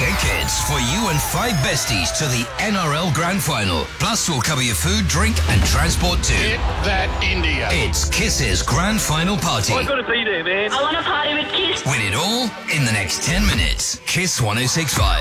Tickets for you and 5 besties to the NRL Grand Final. Plus, we'll cover your food, drink and transport too. Hit that India. It's Kiss's Grand Final Party. I've got to be there, man. I want to party with Kiss. Win it all in the next 10 minutes. Kiss 106.5.